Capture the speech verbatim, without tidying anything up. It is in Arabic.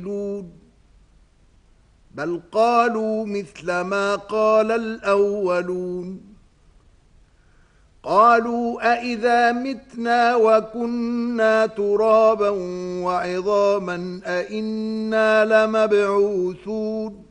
بل قالوا مثل ما قال الأولون قالوا أإذا متنا وكنا ترابا وعظاما أإنا لمبعوثون